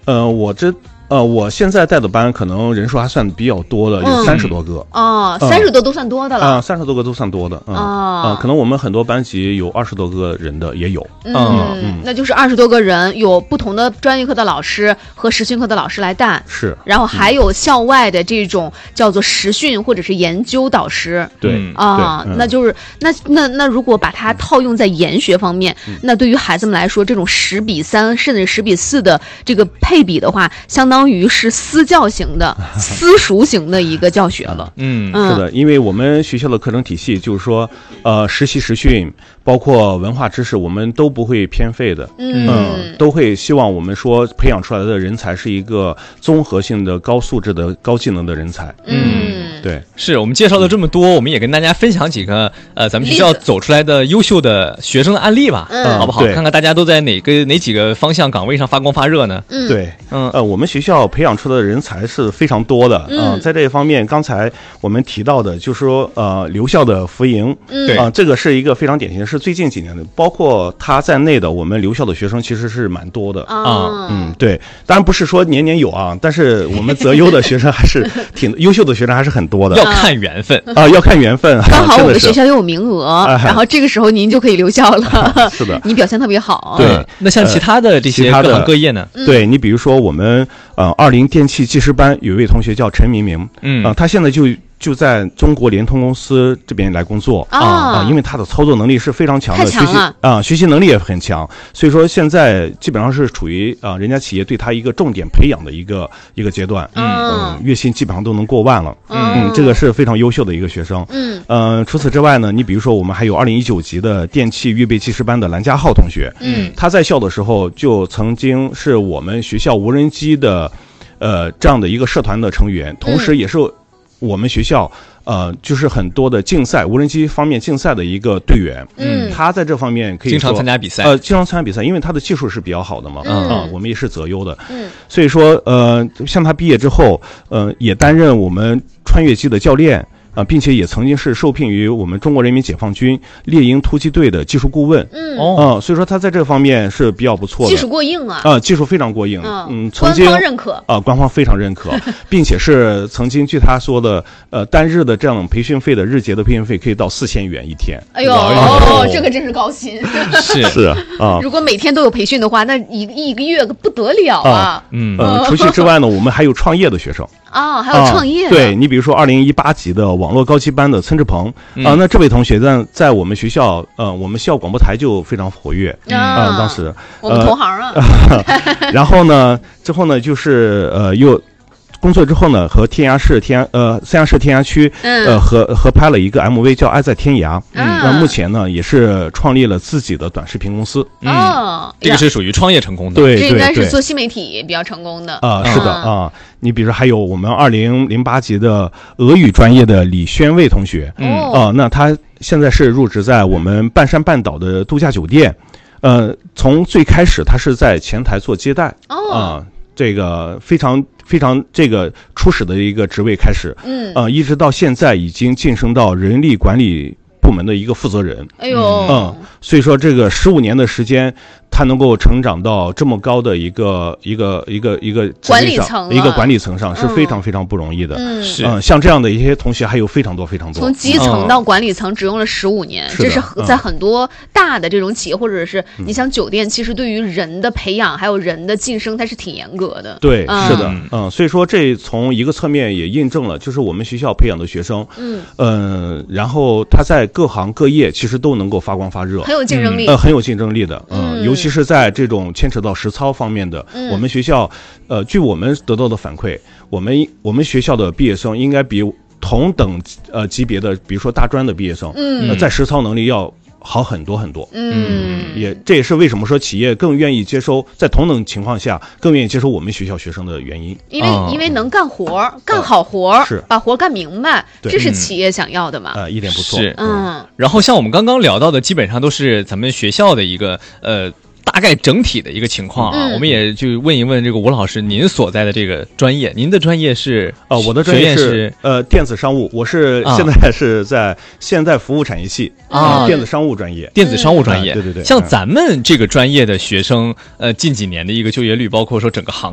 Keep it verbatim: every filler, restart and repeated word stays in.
呃，我这。呃，我现在带的班可能人数还算比较多的，有三十多个。 哦，三十多都算多的了。 啊，三十多个都算多的。嗯、哦、啊，可能我们很多班级有二十多个人的也有。 嗯，嗯嗯那就是二十多个人，有不同的专业课的老师和实训课的老师来带。 是。 然后还有校外的这种叫做实训或者是研究导师。 对。 啊、嗯，那就是那那那如果把它套用在研学方面，嗯、那对于孩子们来说，这种十比三甚至十比四的这个配比的话，相当。相当于是私教型的、私塾型的一个教学了。 嗯，是的，因为我们学校的课程体系就是说，呃，实习实训，包括文化知识，我们都不会偏废的。嗯，嗯都会希望我们说培养出来的人才是一个综合性的、高素质的、高技能的人才。嗯，对， 是我们介绍了这么多，我们也跟大家分享几个呃，咱们学校走出来的优秀的学生的案例吧，嗯、好不好？看看大家都在哪个哪几个方向岗位上发光发热呢？ 嗯，对，嗯，呃，我们学校。校培养出的人才是非常多的，嗯、呃，在这一方面，刚才我们提到的，就是说，呃，留校的福营，嗯，啊、呃，这个是一个非常典型的，是最近几年的，包括他在内的，我们留校的学生其实是蛮多的啊，嗯，对，当然不是说年年有啊，但是我们择优的学生还是挺优秀的学生还是很多的， 要看缘分啊、呃，要看缘分。 刚好我们学校又有名额，然后这个时候您就可以留校了， 啊、是的， 你表现特别好， 对。 那像其他的这些各行各业呢？ 呃、对你比如说我们。呃，二零电气技师班有一位同学叫陈明明，嗯，啊、呃，他现在就就在中国联通公司这边来工作啊、哦呃，因为他的操作能力是非常强的，学习啊、呃，学习能力也很强，所以说现在基本上是处于啊、呃，人家企业对他一个重点培养的一个一个阶段，嗯，呃、月薪基本上都能过万了，嗯，嗯这个是非常优秀的一个学生，嗯，呃，除此之外呢，你比如说我们还有二零一九级的电气预备技师班的蓝家浩同学，嗯，他在校的时候就曾经是我们学校无人机的。呃，这样的一个社团的成员，同时也是我们学校、嗯、呃，就是很多的竞赛无人机方面竞赛的一个队员。嗯，他在这方面可以经常参加比赛， 呃，经常参加比赛，因为他的技术是比较好的嘛。嗯啊，我们也是择优的。嗯，所以说，呃，像他毕业之后，呃，也担任我们穿越机的教练。啊、呃，并且也曾经是受聘于我们中国人民解放军猎鹰突击队的技术顾问。嗯，哦、呃，所以说他在这方面是比较不错的， 技术过硬啊。 啊、呃，技术非常过硬。嗯，嗯曾经官方认可啊、 呃，官方非常认可，并且是曾经据他说的，呃，单日的这样培训费的日结的培训费可以到四千元一天。 哎呦，哦、这个真是高薪。 是是啊， 如果每天都有培训的话，那一一个月不得了啊。啊嗯呃，除此之外呢，我们还有创业的学生。 啊、哦，还有创业、啊啊。对你比如说二零一八级的网络高级班的崔志鹏、嗯、啊，那这位同学在在我们学校呃，我们校广播台就非常活跃啊、呃，当时我们同行啊。 呃、然后呢，之后呢，就是呃又。工作之后呢，和天涯市天呃三亚市天涯区呃合合拍了一个 M V 叫《爱在天涯》。嗯，那目前呢也是创立了自己的短视频公司。 哦， 这个是属于创业成功的。 对， 这应该是做新媒体比较成功的。 啊、呃，是的啊。你比如说还有我们二零零八级的俄语专业的李宣卫同学。嗯啊、呃，那他现在是入职在我们半山半岛的度假酒店。呃，从最开始他是在前台做接待。哦。啊、呃，这个非常。非常这个初始的一个职位开始，嗯，呃，一直到现在已经晋升到人力管理部门的一个负责人。 哎呦， 嗯，所以说这个十五年的时间，他能够成长到这么高的一个一个一个一个管理层， 一个管理层上是非常非常不容易的。 嗯， 是，嗯，像这样的一些同学还有非常多非常多。 从基层到管理层只用了十五年，这是在很多大的这种企业或者是你像酒店，其实对于人的培养还有人的晋升，它是挺严格的。 对，是的，嗯，所以说这从一个侧面也印证了，就是我们学校培养的学生，嗯，呃，然后他在各行各业其实都能够发光发热， 很有竞争力， 呃，很有竞争力的，嗯，尤其是在这种牵扯到实操方面的，我们学校，呃，据我们得到的反馈，我们我们学校的毕业生应该比同等呃级别的，比如说大专的毕业生，嗯，呃、在实操能力要好很多很多。嗯，也这也是为什么说企业更愿意接收，在同等情况下更愿意接收我们学校学生的原因。 因为、啊、因为能干活，干好活，呃、 是把活干明白，这是企业想要的嘛。 呃，一点不错。 是，嗯。然后像我们刚刚聊到的，基本上都是咱们学校的一个呃。大概整体的一个情况啊，嗯、我们也就问一问这个吴老师，您所在的这个专业，您的专业是？ 呃，我的专业是呃电子商务，我是现在是在现代服务产业系啊、呃，电子商务专业， 电子商务专业， 嗯、对对对。 像咱们这个专业的学生，呃，近几年的一个就业率，包括说整个行